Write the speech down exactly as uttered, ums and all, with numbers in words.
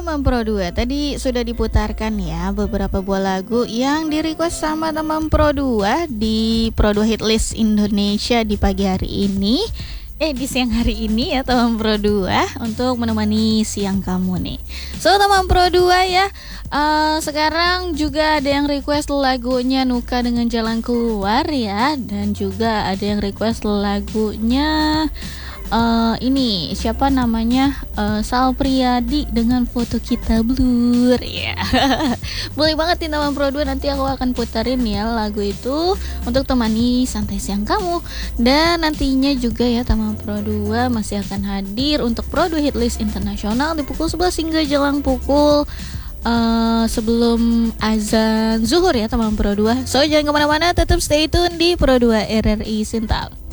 teman Pro dua, tadi sudah diputarkan ya beberapa buah lagu yang di-request sama teman Pro dua di Pro dua Hitlist Indonesia di pagi hari ini. Eh di siang hari ini ya teman Pro dua, untuk menemani siang kamu nih. So teman Pro dua ya, uh, sekarang juga ada yang request lagunya Nuka dengan Jalan Keluar ya. Dan juga ada yang request lagunya Uh, ini siapa namanya, uh, Sal Priadi dengan Foto Kita Blur ya. Boleh banget nih teman Pro dua, nanti aku akan putarin ya lagu itu untuk temani santai siang kamu. Dan nantinya juga ya teman Pro dua masih akan hadir untuk Pro dua Hitlist Internasional di pukul sebelas hingga jelang pukul Uh, sebelum azan zuhur ya teman Pro dua. So jangan kemana-mana, tetap stay tune di Pro dua R R I Sintal.